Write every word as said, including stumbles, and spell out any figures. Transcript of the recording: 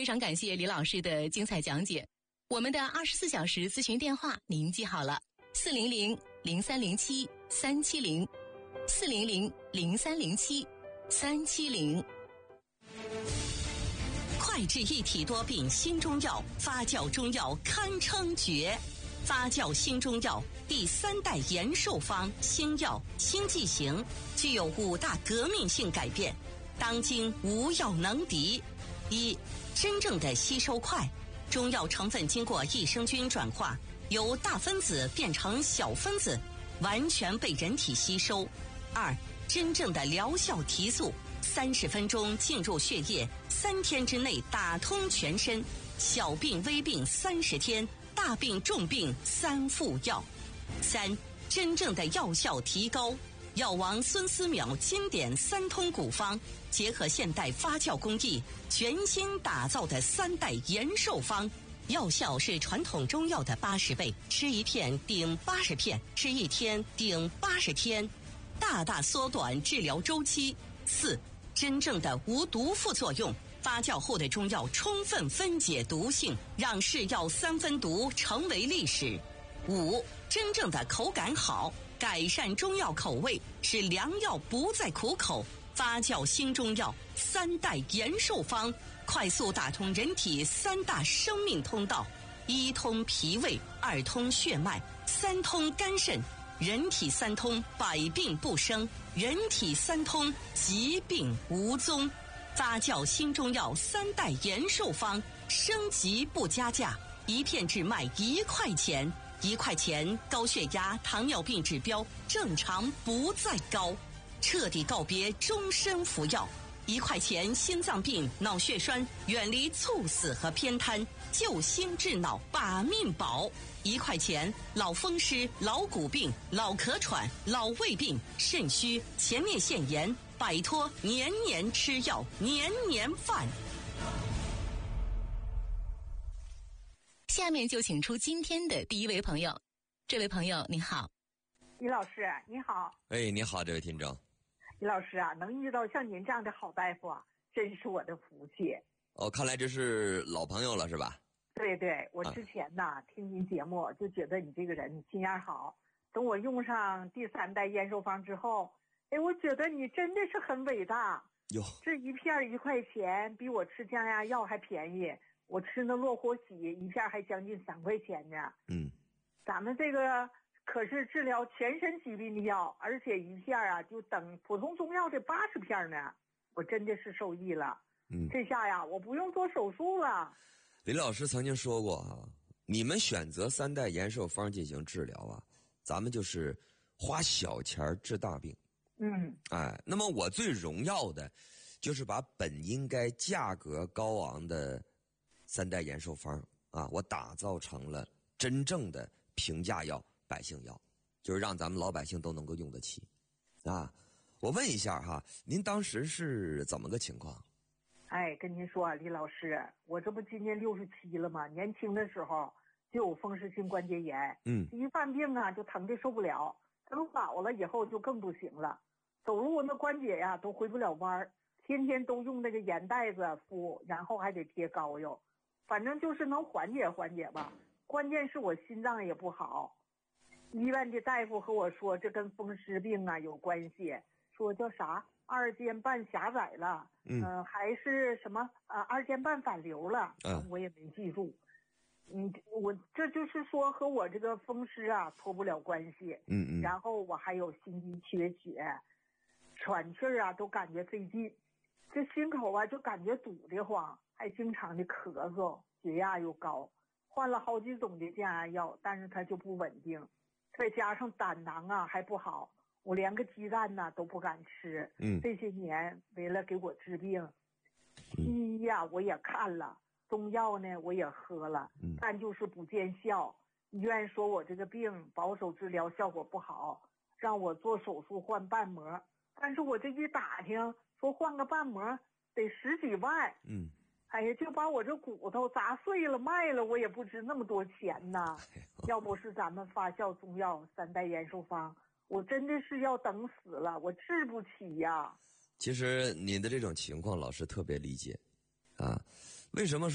非常感谢李老师的精彩讲解。我们的二十四小时咨询电话您记好了：四零零零三零七三七零，四零零零三零七三七零。 快治一体多病新中药，发酵中药堪称绝。发酵新中药第三代延寿方新药新剂型，具有五大革命性改变，当今无药能敌。一、真正的吸收快，中药成分经过益生菌转化，由大分子变成小分子，完全被人体吸收。二、真正的疗效提速，三十分钟进入血液，三天之内打通全身，小病微病三十天，大病重病三副药。三、真正的药效提高，药王孙思邈经典三通古方，结合现代发酵工艺，全新打造的三代延寿方，药效是传统中药的八十倍，吃一片顶八十片，吃一天顶八十天，大大缩短治疗周期。四、真正的无毒副作用，发酵后的中药充分分解毒性，让是药三分毒成为历史。五、真正的口感好，改善中药口味，使良药不再苦口。发酵新中药三代延寿方，快速打通人体三大生命通道：一通脾胃，二通血脉，三通肝肾。人体三通，百病不生；人体三通，疾病无踪。发酵新中药三代延寿方，升级不加价，一片只卖一块钱。一块钱，高血压、糖尿病指标正常不再高，彻底告别终身服药。一块钱，心脏病、脑血栓远离猝死和偏瘫，救心治脑把命保。一块钱，老风湿、老骨病、老咳喘、老胃病、肾虚、前列腺炎，摆脱年年吃药、年年犯。 下面就请出今天的第一位朋友。这位朋友您好。 李老师你好。 哎，你好，这位听众。 李老师啊，能遇到像您这样的好大夫啊，真是我的福气。 哦，看来这是老朋友了是吧？ 对对，我之前呢、啊、听您节目就觉得你这个人心眼好，等我用上第三代延寿方之后，哎，我觉得你真的是很伟大。 哟， 这一片一块钱，比我吃降压药还便宜。我吃那落活喜一片还将近三块钱呢。 嗯， 咱们这个可是治疗全身疾病的药，而且一片啊就等普通中药的八十片呢。我真的是受益了。 嗯， 这下呀，我不用做手术了。 林老师曾经说过啊，你们选择三代延寿方进行治疗啊，咱们就是花小钱治大病。 嗯， 哎，那么我最荣耀的，就是把本应该价格高昂的三代延寿方啊，我打造成了真正的平价药、百姓药，就是让咱们老百姓都能够用得起啊。我问一下哈，您当时是怎么个情况？ 哎，跟您说啊，李老师，我这不今年六十七了吗？年轻的时候就有风湿性关节炎， 嗯， 一犯病啊就疼的受不了，等老了以后就更不行了，走路那关节呀都回不了弯儿，天天都用那个盐袋子敷，然后还得贴膏药，反正就是能缓解缓解吧。关键是我心脏也不好，医院的大夫和我说这跟风湿病啊有关系，说叫啥二尖瓣狭窄了，嗯、呃，还是什么啊、呃、二尖瓣反流了，嗯，我也没记住。嗯，我这就是说和我这个风湿啊脱不了关系， 嗯嗯， 然后我还有心肌缺血，喘气儿啊都感觉费劲，这心口啊就感觉堵得慌，还经常的咳嗽，血压又高，换了好几种的降压药，但是它就不稳定，再加上胆囊啊还不好，我连个鸡蛋呢都不敢吃。嗯，这些年为了给我治病，西医呀我也看了，中药呢我也喝了，但就是不见效。医院说我这个病保守治疗效果不好，让我做手术换瓣膜。但是我这一打听，说换个瓣膜得十几万。嗯，哎呀，就把我这骨头砸碎了卖了，我也不值那么多钱呐。要不是咱们发酵中药三代延寿方，我真的是要等死了，我治不起呀。 其实你的这种情况，老师特别理解啊。为什么